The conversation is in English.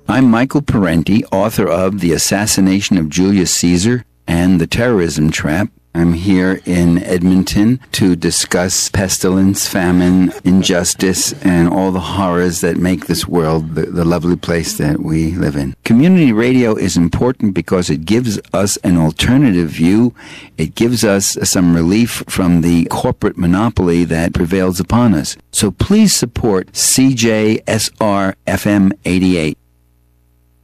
I'm Michael Parenti, author of The Assassination of Julius Caesar and The Terrorism Trap. I'm here in Edmonton to discuss pestilence, famine, injustice, and all the horrors that make this world the lovely place that we live in. Community radio is important because it gives us an alternative view. It gives us some relief from the corporate monopoly that prevails upon us. So please support CJSR FM 88.